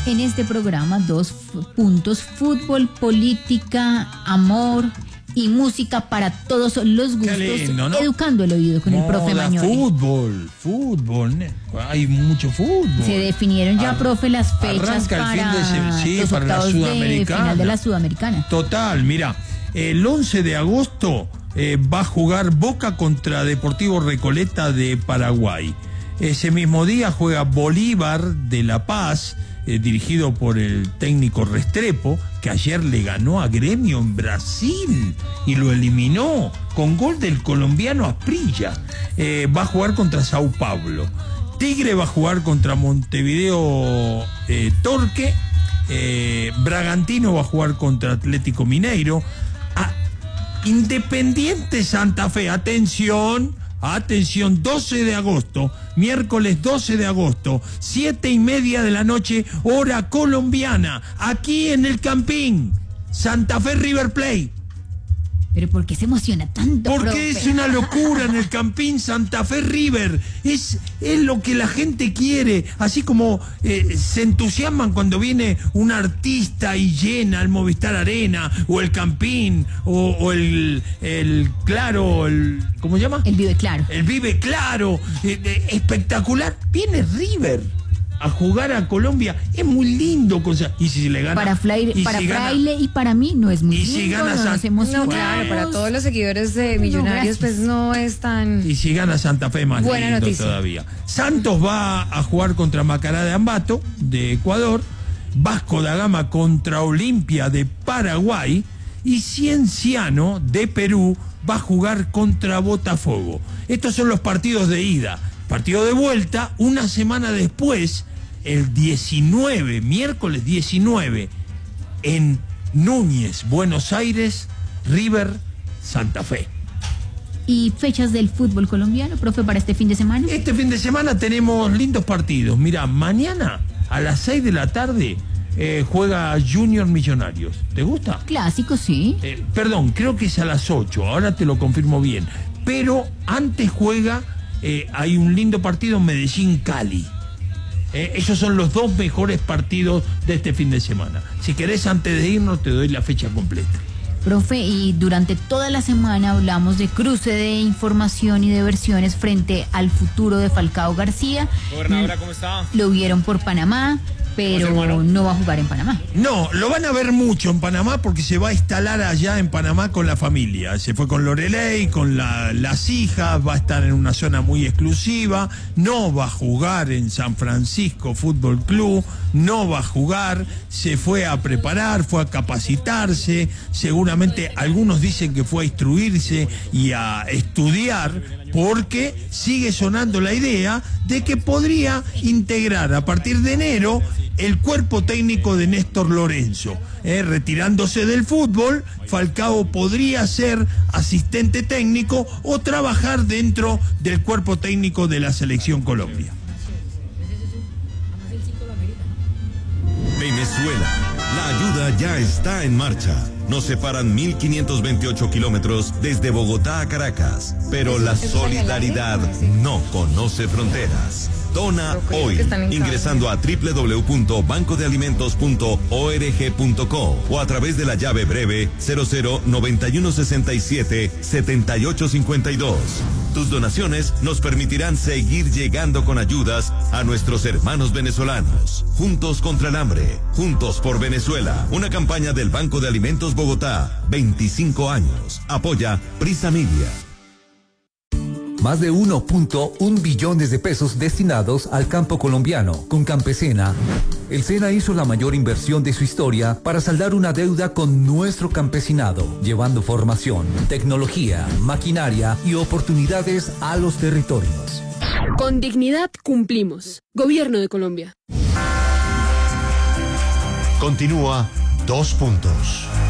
En este programa, puntos: fútbol, política, amor y música para todos los gustos, lindo, ¿no? Educando el oído con el profe Mañoni. Fútbol, hay mucho fútbol. Se definieron ya, profe, las fechas para los octavos de final de la Sudamericana. Total, mira, el 11 de agosto va a jugar Boca contra Deportivo Recoleta de Paraguay. Ese mismo día juega Bolívar de La Paz, dirigido por el técnico Restrepo, que ayer le ganó a Gremio en Brasil y lo eliminó con gol del colombiano Asprilla. Va a jugar contra Sao Paulo. Tigre va a jugar contra Montevideo Torque. Bragantino va a jugar contra Atlético Mineiro. Independiente Santa Fe, atención, 12 de agosto, miércoles 12 de agosto, 7:30 de la noche, hora colombiana, aquí en el Campín, Santa Fe River Plate. ¿Pero por qué se emociona tanto, Porque profe? es una locura en el Campín Santa Fe River. Es lo que la gente quiere. Así como se entusiasman cuando viene un artista y llena el Movistar Arena, o el Campín, o el Claro, ¿cómo se llama? El Vive Claro. El Vive Claro. Espectacular. Viene River a jugar a Colombia, es muy lindo. Y si le gana para Fraile y para mí no es muy lindo. Si gana no, claro, para todos los seguidores de Millonarios, pues no es tan. Y si gana Santa Fe, más buena lindo noticia todavía. Santos va a jugar contra Macará de Ambato de Ecuador, Vasco da Gama contra Olimpia de Paraguay, y Cienciano de Perú va a jugar contra Botafogo. Estos son los partidos de ida. Partido de vuelta, una semana después, el 19, miércoles 19, en Núñez, Buenos Aires, River, Santa Fe. ¿Y fechas del fútbol colombiano, profe, para este fin de semana? Este fin de semana tenemos lindos partidos. Mira, mañana a las 6 de la tarde juega Junior Millonarios. ¿Te gusta? Clásico, sí. Perdón, creo que es a las 8, ahora te lo confirmo bien. Pero antes juega... hay un lindo partido, Medellín-Cali. Esos son los dos mejores partidos de este fin de semana. Si querés, antes de irnos, te doy la fecha completa. Profe, y durante toda la semana hablamos de cruce de información y de versiones frente al futuro de Falcao García. Gobernadora, ¿cómo está? Lo vieron por Panamá, pero no va a jugar en Panamá. No, lo van a ver mucho en Panamá porque se va a instalar allá en Panamá con la familia. Se fue con Loreley, con las hijas, va a estar en una zona muy exclusiva, no va a jugar en San Francisco Fútbol Club, no va a jugar, se fue a preparar, fue a capacitarse, seguramente algunos dicen que fue a instruirse y a estudiar, porque sigue sonando la idea de que podría integrar a partir de enero el cuerpo técnico de Néstor Lorenzo. Retirándose del fútbol, Falcao podría ser asistente técnico o trabajar dentro del cuerpo técnico de la Selección Colombia. Venezuela, la ayuda ya está en marcha. Nos separan 1.528 kilómetros desde Bogotá a Caracas, pero la solidaridad no conoce fronteras. Dona hoy, ingresando a www.bancodealimentos.org.co o a través de la llave breve 0091677852. Tus donaciones nos permitirán seguir llegando con ayudas a nuestros hermanos venezolanos. Juntos contra el hambre, juntos por Venezuela. Una campaña del Banco de Alimentos Bogotá, 25 años. Apoya Prisa Media. Más de 1.1 billones de pesos destinados al campo colombiano. Con Campesina, el SENA hizo la mayor inversión de su historia para saldar una deuda con nuestro campesinado, llevando formación, tecnología, maquinaria y oportunidades a los territorios. Con dignidad cumplimos. Gobierno de Colombia. Continúa 2 puntos.